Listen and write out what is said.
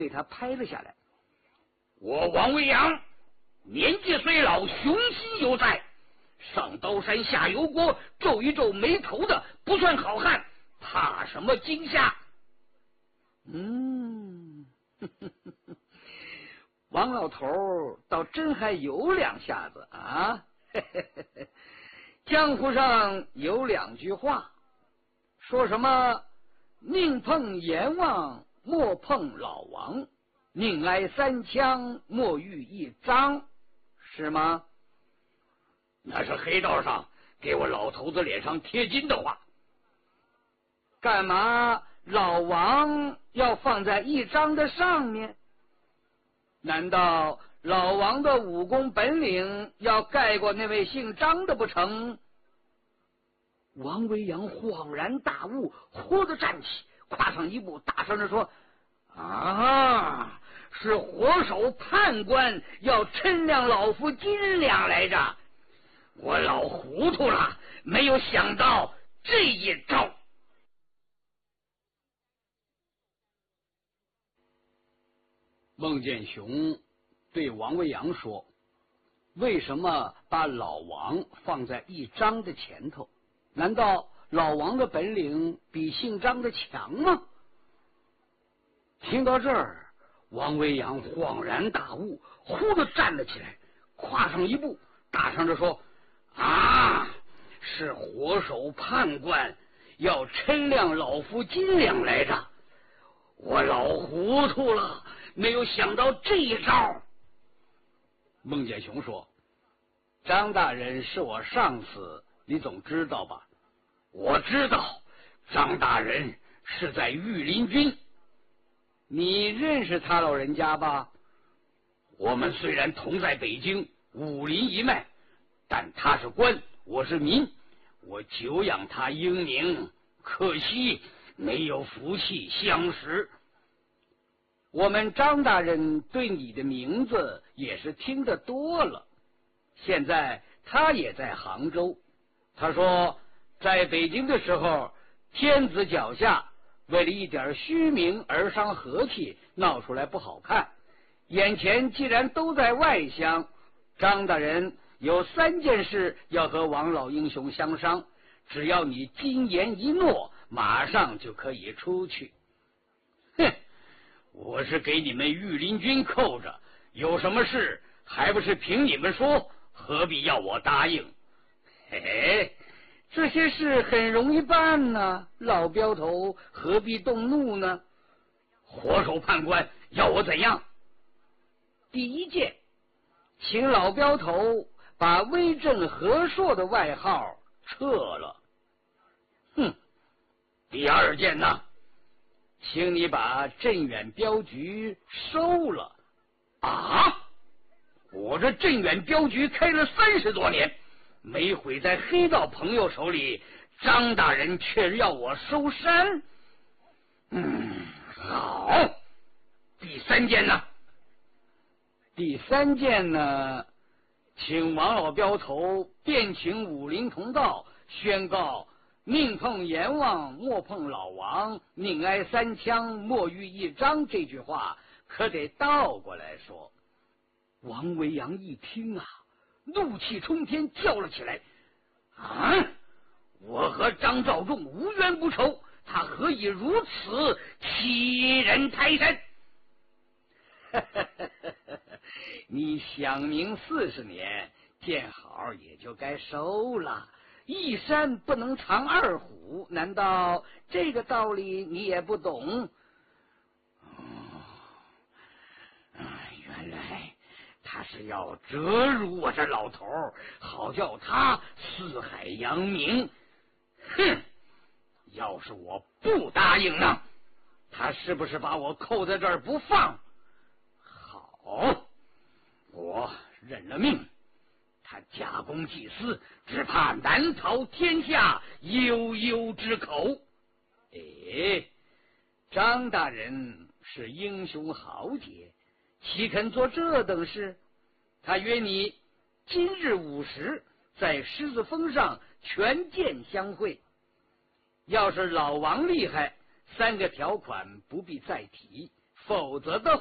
对他拍了下来。 我王维扬年纪虽老，雄心犹在，上刀山下油锅，皱一皱眉头的不算好汉，怕什么惊吓？ 王老头倒真还有两下子啊！江湖上有两句话，说什么宁碰阎王，莫碰老王，宁挨三枪，莫遇一张，是吗？ 那是黑道上给我老头子脸上贴金的话。 干嘛老王要放在一张的上面？难道老王的武功本领要盖过那位姓张的不成？王维扬恍然大悟，忽地站起，跨上一步，大声地说：“啊，是火手判官要称量老夫斤两来着！ 我老糊涂了，没有想到这一招。” 孟建雄对王维扬说：“为什么把老王放在一张的前头？难道老王的本领比姓张的强吗？”听到这儿，王维扬恍然大悟，忽地站了起来，跨上一步，大声地说：“啊，是火手判官要称量老夫斤两来着！我老糊涂了，没有想到这一招。”孟建雄说：“张大人是我上司，你总知道吧？”“ 我知道，张大人是在御林军。”“ 你认识他老人家吧？”“ 我们虽然同在北京武林一脉，但他是官，我是民，我久仰他英明，可惜没有福气相识。”“ 我们张大人对你的名字也是听得多了。现在他也在杭州，他说在北京的时候，天子脚下为了一点虚名而伤和气，闹出来不好看。眼前既然都在外乡，张大人有3件事要和王老英雄相商，只要你金言一诺，马上就可以出去。”“ 哼！我是给你们御林军扣着，有什么事还不是凭你们说，何必要我答应？”“ 嘿，这些事很容易办呢，老镖头何必动怒呢？”“ 火手判官要我怎样？”“ 第一件，请老镖头把威震和硕的外号撤了。”“ 哼！”“第二件呢？”“ 请你把镇远镖局收了。”“ 啊！我这镇远镖局开了30多年，没毁在黑道朋友手里，张大人却要我收山。好。第3件呢？”“ 第3件呢，请王老镖头遍请武林同道，宣告宁碰阎王，莫碰老王，宁挨3枪，莫遇一张，这句话可得倒过来说。” 王维扬一听啊，怒气冲天，叫了起来：“ 啊！我和张召仲无冤不仇，他何以如此欺人太甚？”“ 你享明40年，见好也就该收了。一山不能藏二虎，难道这个道理你也不懂？”“ 原来他是要折辱我这老头，好叫他四海扬名。哼！要是我不答应呢，他是不是把我扣在这儿不放？好，我认了命。他假公济私，只怕难逃天下悠悠之口。”“ 张大人是英雄豪杰，岂肯做这等事？他约你今日午时在狮子峰上全剑相会。要是老王厉害，3个条款不必再提， 否则的